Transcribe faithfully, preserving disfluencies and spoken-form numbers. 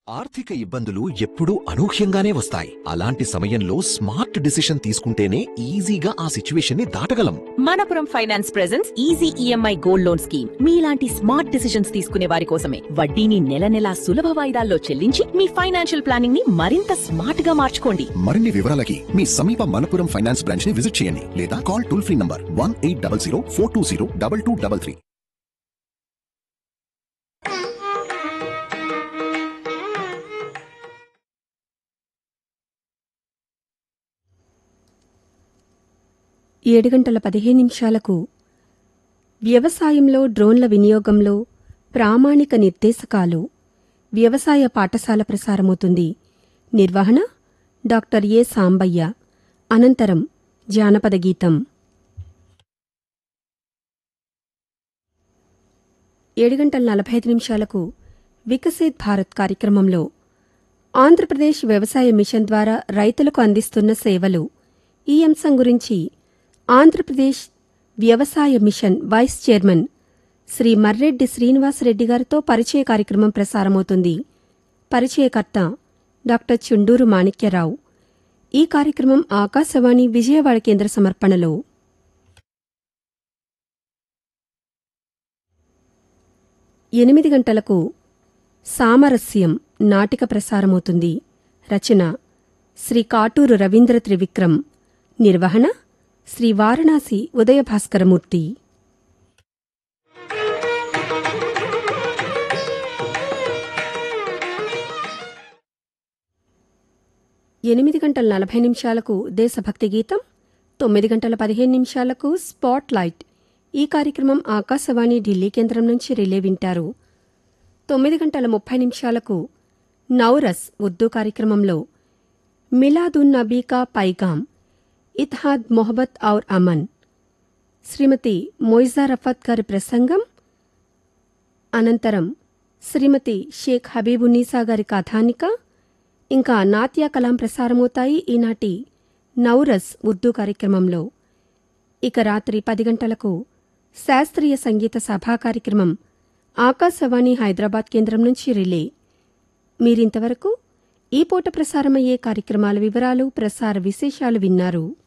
ఆర్థిక ఇబ్బందులు ఎప్పుడూ అనూహ్యంగానే వస్తాయి. అలాంటి సమయంలో స్మార్ట్ డిసిషన్ తీసుకుంటేనే ఈజీగా ఆ సిచ్యువేషన్ ని దాటగలం. Manappuram finance presents easy EMI gold loan scheme. మీలాంటి స్మార్ట్ డిసిషన్స్ తీసుకునే వారి కోసమే. వడ్డీని నెల నెలా సులభ వాయిదాల్లో చెల్లించి మీ ఫైనాన్షియల్ ప్లానింగ్ ని మరింత స్మార్ట్ గా మార్చుకోండి. మరిన్ని వివరాలకి మీ సమీప మనపురం ఫైనాన్స్ బ్రాంచ్ ని విజిట్ చేయండి లేదా call toll free number one eight double zero four two zero double two double three. ఏడు గంటల పదిహేను నిమిషాలకు వ్యవసాయంలో డ్రోన్ల వినియోగంలో ప్రామాణిక నిర్దేశకాలు వ్యవసాయ పాఠశాల ప్రసారమవుతుంది. నిర్వహణ డాక్టర్ ఏ సాంబయ్య. అనంతరం జానపద గీతం. ఏడు గంటల నలభై ఐదు నిమిషాలకు వికసిత్ భారత్ కార్యక్రమంలో ఆంధ్రప్రదేశ్ వ్యవసాయ మిషన్ ద్వారా రైతులకు అందిస్తున్న సేవలు ఈ అంశం గురించి ఆంధ్రప్రదేశ్ వ్యవసాయ machine vice chairman Shri Marreddy Srinivasa Reddy గారితో పరిచయ కార్యక్రమం ప్రసారమవుతుంది. పరిచయకర్త డాక్టర్ చుండూరు మాణిక్యరావు. ఈ కార్యక్రమం ఆకాశవాణి విజయవాడ కేంద్ర సమర్పణలో. ఎనిమిది గంటలకు సామరస్యం నాటిక ప్రసారమవుతుంది. రచన శ్రీ కాటూరు రవీంద్ర త్రివిక్రమ్. నిర్వహణ శ్రీ వారణాసి ఉదయభాస్కరమూర్తి. ఎనిమిది గంటల నలభై నిమిషాలకు దేశభక్తి గీతం. తొమ్మిది గంటల పదిహేను నిమిషాలకు స్పాట్ లైట్. ఈ కార్యక్రమం ఆకాశవాణి ఢిల్లీ కేంద్రం నుంచి రిలే వింటారు. తొమ్మిది గంటల ముప్పై నిమిషాలకు నౌరస్ ఉర్దూ కార్యక్రమంలో మిలాదున్ నబీ కా పైగాం ఇత్హాద్ మొహబ్బత్ ఔర్ అమన్ శ్రీమతి మొయిజా రఫత్ గారి ప్రసంగం. అనంతరం శ్రీమతి షేక్ హబీబున్నీసా గారి కథానిక ఇంకా నాట్య కలాం ప్రసారమవుతాయి ఈనాటి నౌరస్ ఉర్దూ కార్యక్రమంలో. ఇక రాత్రి పది గంటలకు శాస్త్రీయ సంగీత సభా కార్యక్రమం ఆకాశవాణి హైదరాబాద్ కేంద్రం నుంచి రిలే. మీరింతవరకు ఈ పూట ప్రసారమయ్యే కార్యక్రమాల వివరాలు, ప్రసార విశేషాలు విన్నారు.